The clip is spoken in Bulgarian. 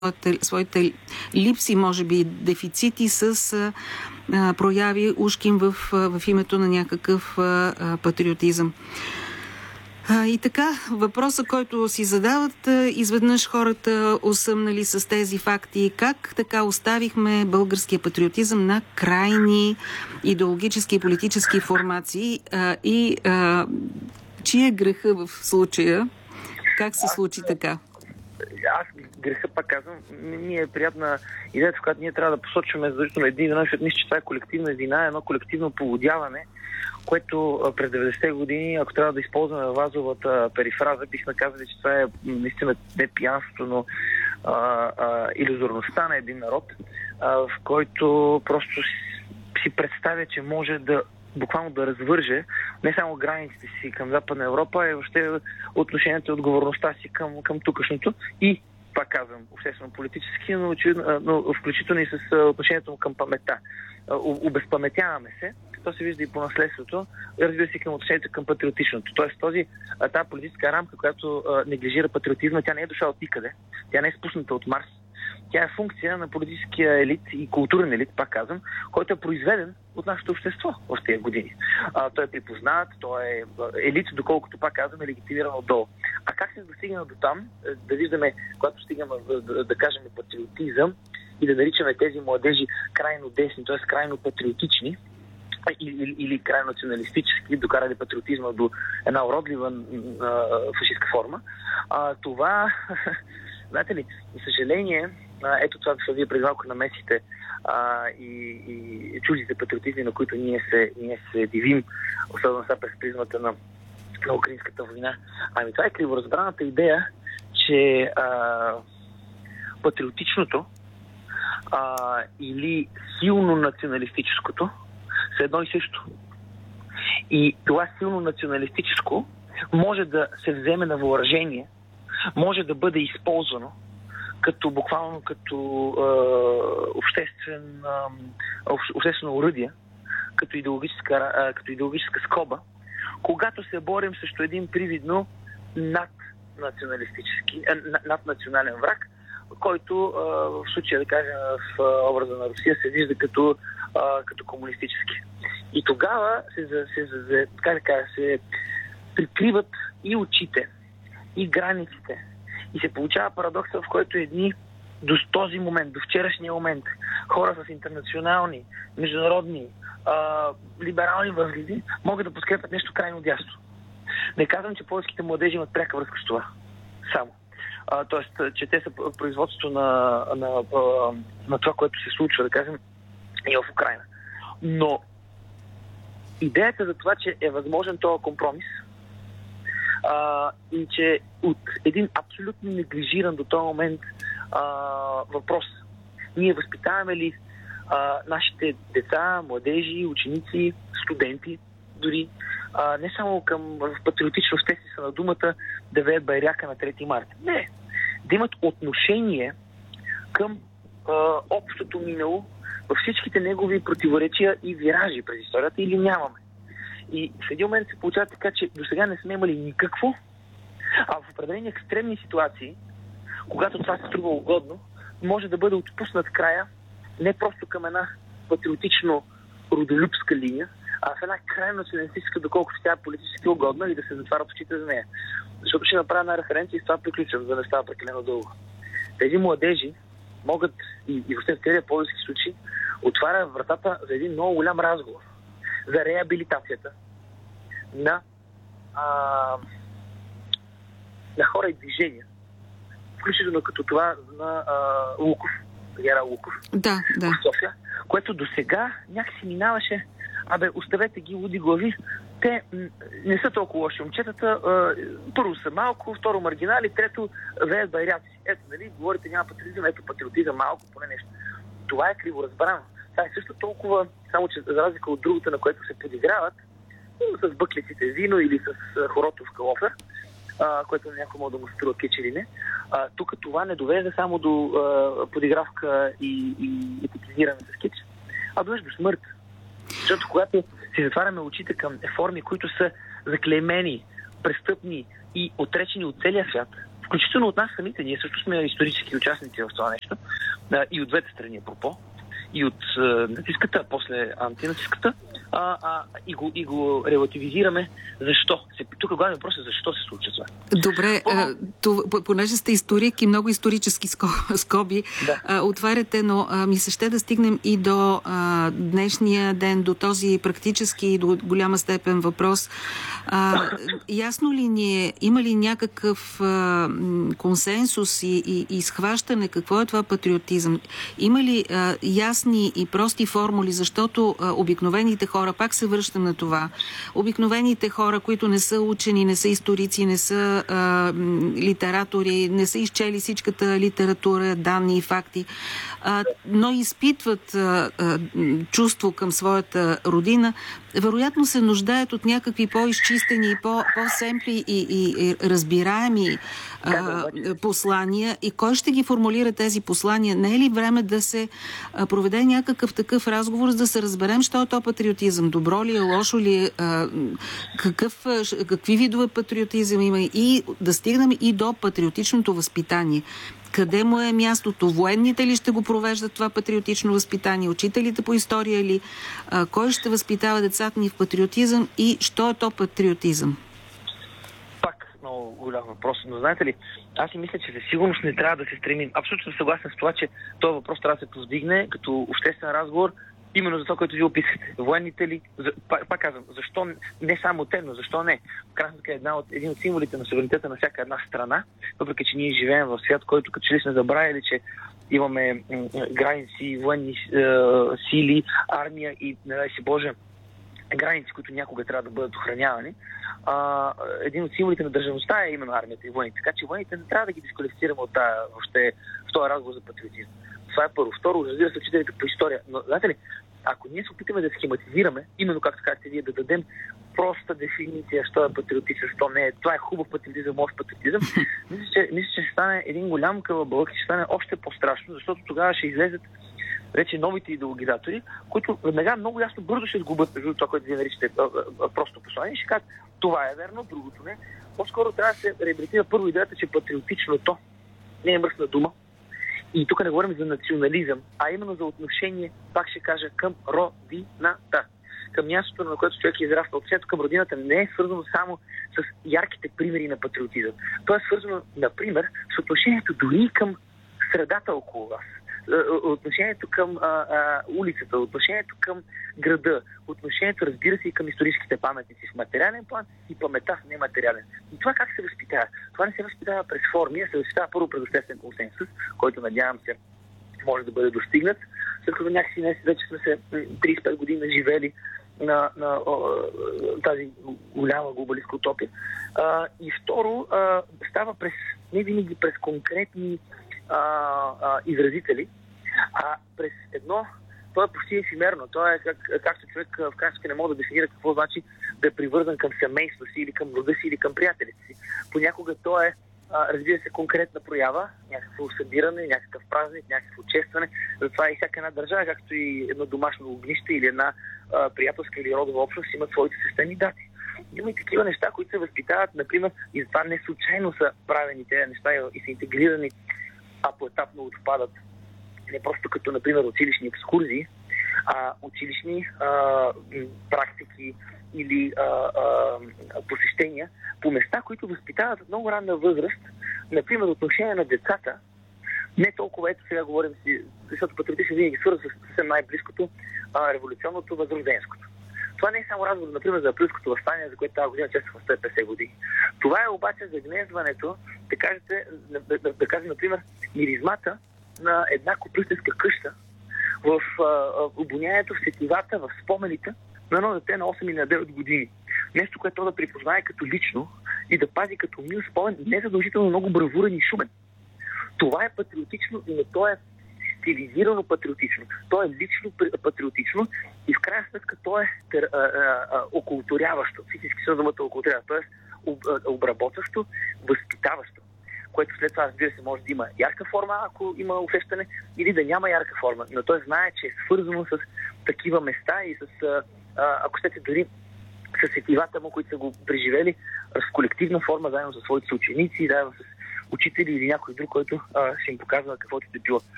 своите липси, може би дефицити с прояви ушким в името на някакъв патриотизъм. И така, въпросът, който си задават изведнъж хората, осъмнали с тези факти, как така оставихме българския патриотизъм на крайни идеологически и политически формации и чия е греха в случая? Как се случи така? Аз греха, пак казвам, ми е приятна идеята, в която ние трябва да посочваме задължително един вина, защото мисля, че това е колективна вина, едно колективно поводяване, което през 90-те години, ако трябва да използваме вазовата перифраза, бихме казали, че това е наистина не пиянството, но илюзорността на един народ, в който просто си представя, че може да буквално да развърже не само границите си към Западна Европа, а и въобще отношението и отговорността си към тукашното и, пак казвам, обществено-политически, но включително и с отношението към паметта. Обезпаметяваме се, то се вижда и по наследството, разбира се, към отношението към патриотичното. Тоест тази политическа рамка, която неглижира патриотизма, тя не е дошла от никъде, тя не е спусната от Марс. Тя е функция на политическия елит и културен елит, пак казвам, който е произведен от нашето общество в тези години. Той е припознат, той е елит, доколкото, пак казвам, е легитимиран отдолу. А как се достигна до там, да виждаме, когато стигаме да кажем патриотизъм и да наричаме тези младежи крайно десни, т.е. крайно патриотични, или крайно националистически, докарали патриотизма до една уродлива фашистка форма. Това, знаете ли, за съжаление, ето това, защото вие преди малко намесите и чуждите патриотизми, на които ние се дивим, особено сега през призмата на украинската война. Ами това е криворазбраната идея, че патриотичното или силно националистическото са едно и също. И това силно националистическо може да се вземе на въоръжение, може да бъде използвано буквално като обществено уръдие, като идеологическа скоба, когато се борим срещу един привидно наднационален враг, който в случая, да кажем, в образа на Русия се вижда като комунистически. И тогава се прикриват и очите, и границите. И се получава парадокса, в който едни до този момент, до вчерашния момент, хора с интернационални, международни, либерални възгледи могат да подкрепят нещо крайно дясно. Не казвам, че българските младежи имат пряка връзка с това. Само. Тоест, че те са производство на това, което се случва, да кажем, и в Украйна. Но идеята за това, че е възможен този компромис и че от един абсолютно неглижиран до този момент въпрос, ние възпитаваме ли нашите деца, младежи, ученици, студенти, дори не само в патриотично естествено на думата да веят байряка на 3 марта. Не. Да имат отношение към общото минало във всичките негови противоречия и виражи през историята или нямаме. И в един момент се получава така, че до сега не сме имали никакво, а в определени екстремни ситуации, когато това се струва угодно, може да бъде отпуснат края не просто към една патриотично-родолюбска линия, а в една крайно националистическа, доколкото тя е политически угодна и да се затварят очите за нея. Защото ще направя една референция и с това приключвам, за да не става прекалено дълго. Тези младежи могат, и въобще в целия по-близки случаи, отваря вратата за един много голям разговор за реабилитацията на хора и движения, включително като това на Луков, Гера Луков, в София, което до сега някакси минаваше. Оставете ги луди глави. Те не са толкова лоши момчетата. Първо са малко, второ маргинали, трето веят байраци. Ето, нали, говорите няма патриотизъм, ето патриотизъм малко, поне нещо. Това е криворазбрано. Това е също толкова, само че за разлика от другото, на което се подиграват, с бъклиците вино или с хорото в калофер, което някой може да му струва кеч или не. Тук това не довежда само до подигравка и етикизиране с кеч, а довежда до смърт. Защото когато си затваряме очите към форми, които са заклеймени, престъпни и отречени от целия свят, включително от нас самите. Ние също сме исторически участници в това нещо. И от двете страни, апропо. И от натиската, а после антинатиската. И го релативизираме. Защо? Тук главният въпрос е защо се случва това. Добре, понеже сте историк и много исторически скоби отваряте, но ми се ще да стигнем и до днешния ден, до този практически и до голяма степен въпрос. Ясно ли ни е, има ли някакъв консенсус и схващане какво е това патриотизъм? Има ли ясни и прости формули, защото обикновените хора, пак се връщам на това, обикновените хора, които не са учени, не са историци, не са литератори, не са изчели всичката литература, данни и факти, но изпитват чувство към своята родина, вероятно се нуждаят от някакви по-изчистени, по-семпли и разбираеми послания. И кой ще ги формулира тези послания? Не е ли време да се проведе някакъв такъв разговор, за да се разберем, що е то патриотизъм? Добро ли е, лошо ли е? Какви видове патриотизъм има? И да стигнем и до патриотичното възпитание. Къде му е мястото? Военните ли ще го провеждат това патриотично възпитание? Учителите по история ли? Кой ще възпитава децата ни в патриотизъм и що е то патриотизъм? Пак много голям въпрос. Но знаете ли, аз си мисля, че за сигурност не трябва да се стремим. Абсолютно съм съгласен с това, че този въпрос трябва да се повдигне като обществен разговор. Именно за това, което ви описахте. Военните ли? Пак казвам, защо не само те, но защо не? В крайна сметка един от символите на суверенитета на всяка една страна, въпреки че ние живеем в свят, който като че ли сме забравили, че имаме граници, военни сили, армия и, не дай си Боже, граници, които някога трябва да бъдат охранявани. Един от символите на държавността е именно армията и военните. Така че военните не трябва да ги дисквалифицираме от този разговор за патриотизъм. Това е първо. Второ, разбира се, учителите по история. Но, знаете ли, ако ние се опитаме да схематизираме, именно както казахте вие, да дадем проста дефиниция, що е патриотизъм, що не е, това е хубав патриотизъм, лош патриотизъм, мисля, че ще стане един голям кълъбълък, ще стане още по-страшно, защото тогава ще излезат вече новите идеологизатори, които веднага много ясно бързо ще сгубят между това, което вие наричате просто послание, и ще кажат, това е верно, другото не. По-скоро трябва да се реабилитира първо идеята, че патриотичното не е мръсна дума. И тук не говорим за национализъм, а именно за отношение, пак ще кажа, към родината. Към мястото, на което човек е израснал. Отношението към родината не е свързано само с ярките примери на патриотизъм. То е свързано, например, с отношението дори към средата около вас. Отношението към улицата, отношението към града, отношението, разбира се, и към историческите паметници в материален план и паметта в нематериален. И това как се възпитава? Това не се възпитава през форми, а се възпитава първо през обществен консенсус, който, надявам се, може да бъде достигнат, след като някакси днес вече сме се 35 години живели на тази голяма глобалистка утопия. И второ, става не винаги през конкретни изразители, а през едно, то е почти ефимерно. То е както човек в крайна сметка не може да дефинира какво значи да е привързан към семейство си или към рода си или към приятелите си. Понякога то е, разбира се, конкретна проява, някакво събиране, някакъв празник, някакво честване. Затова и всяка една държава, както и едно домашно огнище или една приятелска или родова общност имат своите системни дати. Има и такива неща, които се възпитават, например, и затова не случайно са правени тези неща и са интегрирани, а поетапно отпадат. Не просто като, например, училищни екскурзии, а училищни практики или посещения по места, които възпитават от много ранна възраст, например, отношение на децата, не толкова, ето сега говорим си, защото патриотизъм винаги свързва с съвсем най-близкото революционното, възрожденското. Това не е само разговор, например, за априлското въстание, за което тази година честваме 150 години. Това е обаче загнезването, да кажем, например, миризмата на една копристенска къща в обонянието, в сетивата, в спомените на едно дете на 8 или на 9 години. Нещо, което да припознае като лично и да пази като мил спомен, не задължително много бравурен и шумен. Това е патриотично, но то е стилизирано патриотично. То е лично патриотично и в крайна сметка то е окултуряващо. Физически са думата окултуряващо, т.е. обработващо, възпитаващо. Което след това, разбира се, може да има ярка форма, ако има усещане, или да няма ярка форма. Но той знае, че е свързано с такива места и с, ако щете, дори с сетивата му, които са го преживели в колективна форма, заедно с своите ученици, заедно с учители или някой друг, който си им показва каквото е било.